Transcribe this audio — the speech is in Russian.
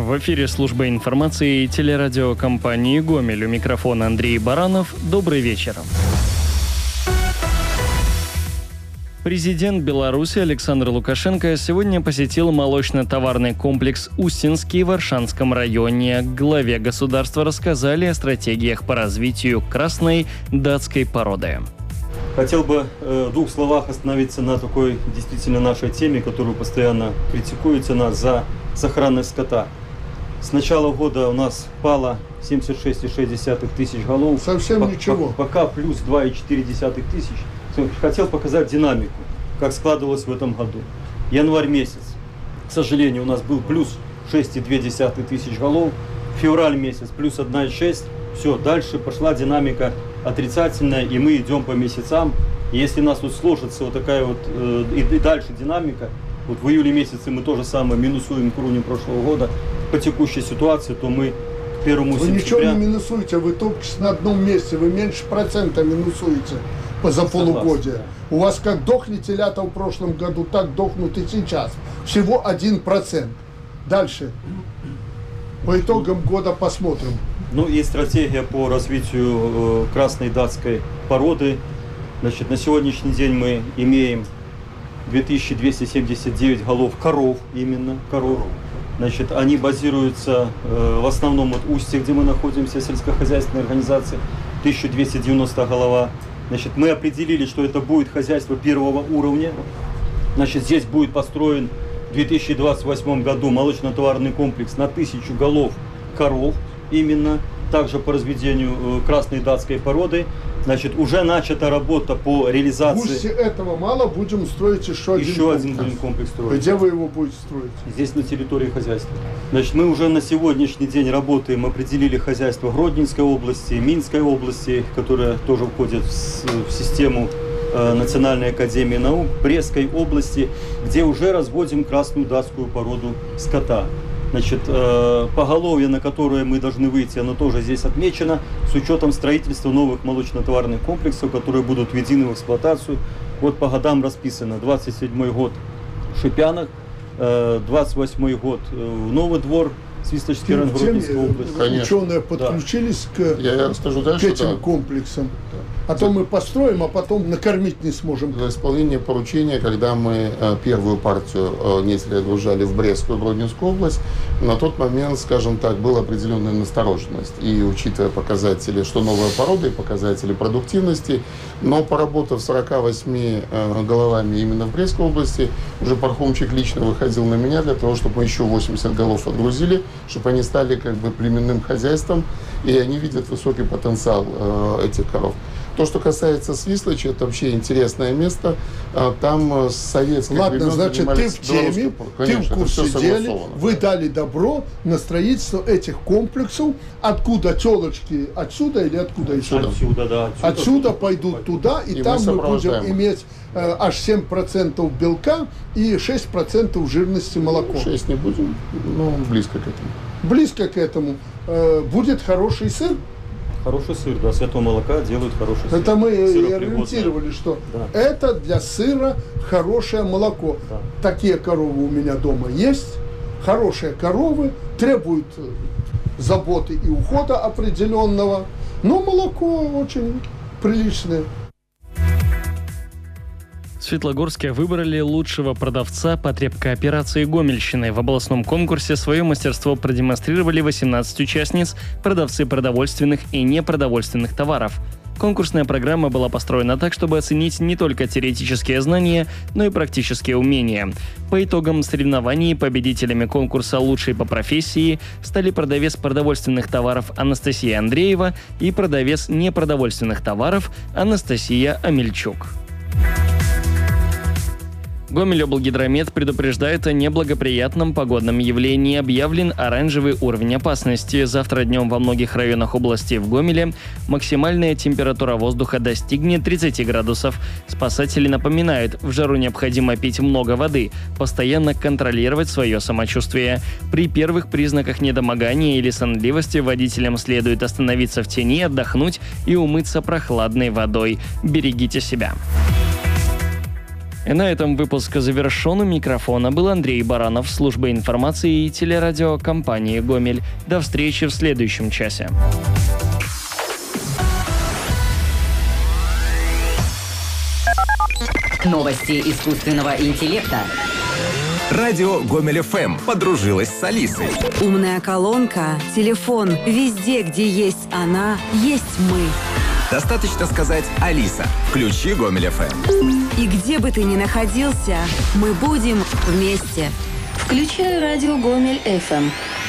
В эфире служба информации телерадиокомпании «Гомель». У микрофона Андрей Баранов. Добрый вечер. Президент Беларуси Александр Лукашенко сегодня посетил молочно-товарный комплекс «Устинский» в Аршанском районе. Главе государства рассказали о стратегиях по развитию красной датской породы. Хотел бы в двух словах остановиться на такой действительно нашей теме, которую постоянно критикуете нас за сохранность скота. С начала года у нас пало 76,6 тысяч голов. Совсем ничего. Пока плюс 2,4 тысяч. Хотел показать динамику, как складывалось в этом году. Январь месяц, к сожалению, у нас был плюс 6,2 тысяч голов. Февраль месяц плюс 1,6. Все, дальше пошла динамика отрицательная, и мы идем по месяцам. И если у нас тут сложится вот такая вот и дальше динамика, вот в июле месяце мы то же самое минусуем к уровню прошлого года по текущей ситуации, то мы к 1 сентября... Вы ничего не минусуете, вы топчетесь на одном месте, вы меньше процента минусуете за полугодие. Да. У вас как дохли телята в прошлом году, так дохнут и сейчас. Всего 1%. Дальше. По итогам года посмотрим. Ну и стратегия по развитию красной датской породы. Значит, на сегодняшний день мы имеем 2279 голов коров, именно коров. Значит, они базируются в основном в Устье, где мы находимся, сельскохозяйственной организации, 1290 голова. Значит, мы определили, что это будет хозяйство первого уровня. Значит, здесь будет построен в 2028 году молочно-товарный комплекс на 1000 голов коров, именно также по разведению красной датской породы. Значит, уже начата работа по реализации. Пусть этого мало, будем строить еще один будем комплекс строить. Где вы его будете строить? Здесь, на территории хозяйства. Значит, мы уже на сегодняшний день работаем, определили хозяйство Гродненской области, Минской области, которые тоже входят в систему Национальной академии наук, Брестской области, где уже разводим красную датскую породу скота. Значит, поголовье, на которое мы должны выйти, оно тоже здесь отмечено, с учетом строительства новых молочно-товарных комплексов, которые будут введены в эксплуатацию. Вот по годам расписано: 27-й год Шипянах, 28-й год Новый Двор, Свисточский район, Гродненской области. Ученые подключились к этим комплексам. А то мы построим, а потом накормить не сможем. Для исполнения поручения, когда мы первую партию несли, отгружали в Брестскую, Гродненскую область, на тот момент, скажем так, была определенная настороженность. И учитывая показатели, что новая порода, и показатели продуктивности, но поработав 48 головами именно в Брестской области, уже Пархомчик лично выходил на меня для того, чтобы мы еще 80 голов отгрузили, чтобы они стали как бы племенным хозяйством, и они видят высокий потенциал этих коров. То, что касается Свислочи, это вообще интересное место. Там с советских времен значит, ты в теме, конечно, ты в курсе дела, вы дали добро на строительство этих комплексов. Откуда телочки? Отсюда или откуда еще? Отсюда, да. Отсюда пойдут туда, и там мы будем иметь аж 7% белка и 6% жирности молока. 6 не будем, но близко к этому. Близко к этому. Будет хороший сыр. Хороший сыр, да, с этого молока делают хороший сыр. Это мы ориентировали, что да. Это для сыра хорошее молоко. Да. Такие коровы у меня дома есть. Хорошие коровы требуют заботы и ухода определенного, но молоко очень приличное. В Светлогорске выбрали лучшего продавца потребкооперации Гомельщины. В областном конкурсе свое мастерство продемонстрировали 18 участниц, продавцы продовольственных и непродовольственных товаров. Конкурсная программа была построена так, чтобы оценить не только теоретические знания, но и практические умения. По итогам соревнований победителями конкурса «Лучший по профессии» стали продавец продовольственных товаров Анастасия Андреева и продавец непродовольственных товаров Анастасия Амельчук. Гомель-облгидромет предупреждает о неблагоприятном погодном явлении. Объявлен оранжевый уровень опасности. Завтра днем во многих районах области в Гомеле максимальная температура воздуха достигнет 30 градусов. Спасатели напоминают, в жару необходимо пить много воды, постоянно контролировать свое самочувствие. При первых признаках недомогания или сонливости водителям следует остановиться в тени, отдохнуть и умыться прохладной водой. Берегите себя. И на этом выпуск завершен. У микрофона был Андрей Баранов, служба информации и телерадио компании «Гомель». До встречи в следующем часе. Новости искусственного интеллекта. Радио Гомель ФМ подружилась с Алисой. Умная колонка, телефон, везде, где есть она, есть мы. Достаточно сказать «Алиса, включи Гомель ФМ». И где бы ты ни находился, мы будем вместе. Включай радио Гомель ФМ.